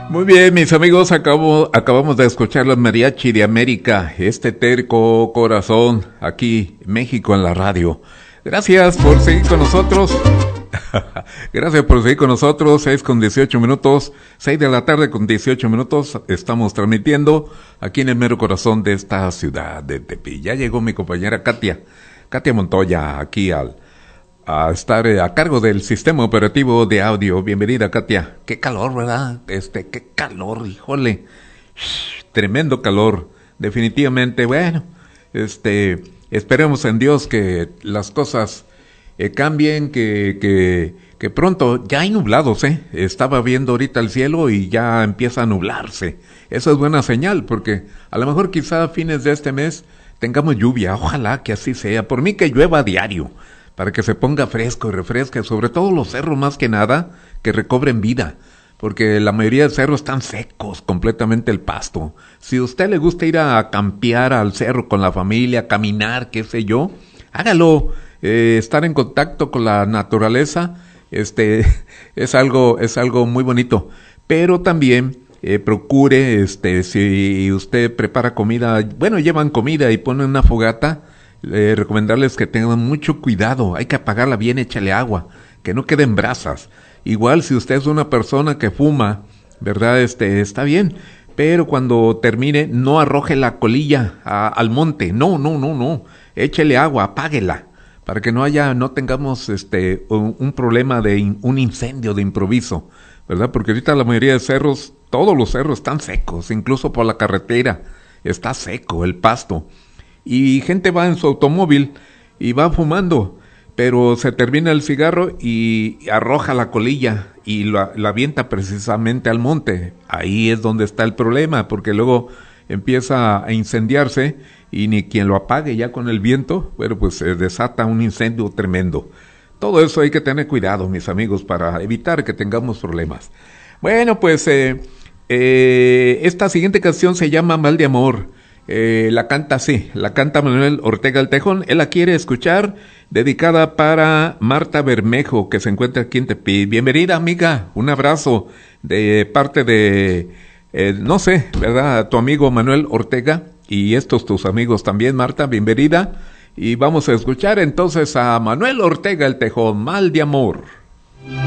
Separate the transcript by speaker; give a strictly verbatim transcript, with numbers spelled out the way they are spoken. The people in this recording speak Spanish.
Speaker 1: Muy bien, mis amigos, acabo, acabamos de escuchar los Mariachi de América, este terco corazón, aquí, México en la radio. Gracias por seguir con nosotros. Gracias por seguir con nosotros, seis con dieciocho minutos, seis de la tarde con dieciocho minutos, estamos transmitiendo aquí en el mero corazón de esta ciudad de Tepic. Ya llegó mi compañera Katia, Katia Montoya, aquí al, a estar a cargo del sistema operativo de audio. Bienvenida, Katia. Qué calor, ¿verdad? Este, qué calor, híjole, tremendo calor, definitivamente. Bueno, este, esperemos en Dios que las cosas Eh, cambien, que, que, que pronto, ya hay nublados, ¿eh? Estaba viendo ahorita el cielo y ya empieza a nublarse. Eso es buena señal, porque a lo mejor quizá a fines de este mes tengamos lluvia. Ojalá que así sea. Por mí que llueva a diario, para que se ponga fresco y refresque, sobre todo los cerros más que nada, que recobren vida. Porque la mayoría de cerros están secos, completamente el pasto. Si a usted le gusta ir a campear al cerro con la familia, caminar, qué sé yo, hágalo. Eh, estar en contacto con la naturaleza, este, es algo, es algo muy bonito. Pero también eh, procure, este, si usted prepara comida, bueno, llevan comida y ponen una fogata, eh, recomendarles que tengan mucho cuidado. Hay que apagarla bien, échale agua, que no queden brasas. Igual si usted es una persona que fuma, ¿verdad? Este, está bien. Pero cuando termine, no arroje la colilla a, al monte. No, no, no, no. Échele agua, apáguela, para que no haya, no tengamos este un, un problema de in, un incendio de improviso, ¿verdad? Porque ahorita la mayoría de cerros, todos los cerros están secos, incluso por la carretera está seco el pasto. Y gente va en su automóvil y va fumando, pero se termina el cigarro y arroja la colilla y la, la avienta precisamente al monte. Ahí es donde está el problema, porque luego empieza a incendiarse y ni quien lo apague ya con el viento, bueno, pues se desata un incendio tremendo. Todo eso hay que tener cuidado, mis amigos, para evitar que tengamos problemas. Bueno, pues eh, eh, esta siguiente canción se llama Mal de Amor. Eh, la canta, sí, la canta Manuel Ortega el Tejón. Él la quiere escuchar, dedicada para Marta Bermejo, que se encuentra aquí en Tepic. Bienvenida, amiga, un abrazo de parte de, eh, no sé, ¿verdad?, tu amigo Manuel Ortega. Y estos tus amigos también, Marta, bienvenida. Y vamos a escuchar entonces a Manuel Ortega el Tejón, Mal de Amor.